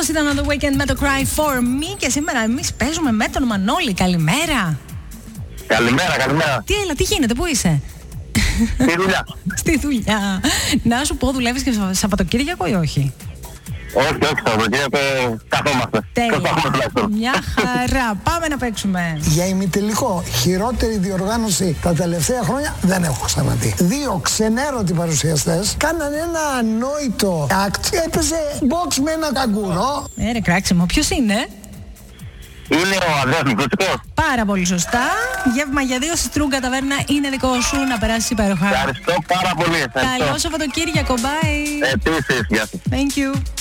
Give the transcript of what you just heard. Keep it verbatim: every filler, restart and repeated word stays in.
Αυτός ήταν το Weekend με το Cry For Me και σήμερα εμείς παίζουμε με τον Μανώλη. Καλημέρα. Καλημέρα, καλημέρα. Τι έλα, τι γίνεται, πού είσαι? Στη δουλειά. Στη δουλειά. Να σου πω, δουλεύεις και Σαββατοκύριακο ή όχι? Όχι, όχι, Σαββατοκύριακο καθόμαστε. Τέλεια. Μια χαρά. Πάμε να παίξουμε. Για ημιτελικό, χειρότερη διοργάνωση τα τελευταία χρόνια δεν έχω ξαναδεί. Δύο ξενέρωτοι παρουσιαστές κάνανε ένα ανόητο act. Έπαιζε box με ένα καγκουρό. Ε, ρε κράξιμο. Ποιος είναι? Είναι ο Ανδρέας Μικρούτσικος. Πάρα πολύ σωστά. Γεύμα για δύο στη Τρούγκα Ταβέρνα είναι δικό σου. Να περάσεις υπέροχα. Ευχαριστώ πάρα πολύ. Καλό Σαββατοκύριακο. Bye. Επίσης, γεια σας. Thank you.